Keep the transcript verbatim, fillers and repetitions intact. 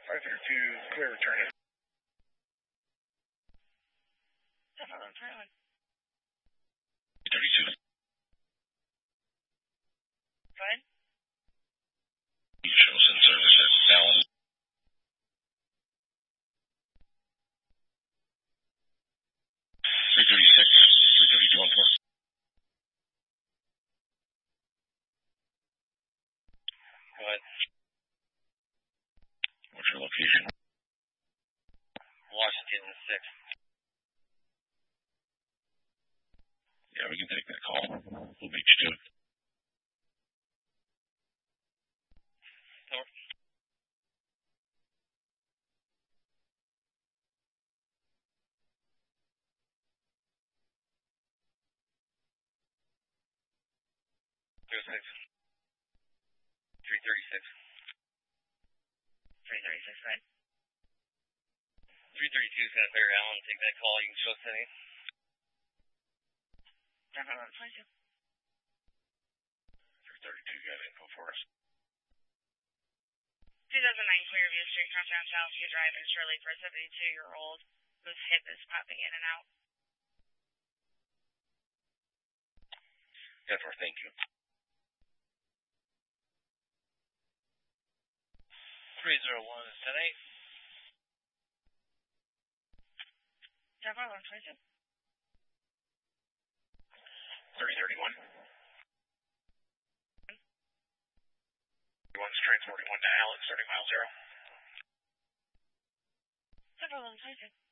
five zero two, clear return. Seven one twenty-one. thirty-two. Go ahead. Shows in service at Allen. three thirty-six, three thirty-two on four. Go ahead. What's your location? Washington six. Yeah, we can take that call. We'll beat you to it. Over. Zero six. Three thirty-six. Three thirty-six, right? Three thirty-two is gonna Barry Allen. Take that call. You can show setting. Seven one twenty-two. three thirty-two, got info for us. two thousand nine Clearview Street, Crosstown South, you drive in Shirley for a seventy-two-year-old whose hip is popping in and out. ten four, thank you. three zero one is ten eight. ten four one twenty-two. thirty thirty-one. One's transporting one to Allen, starting mile zero. ten four one twenty-two.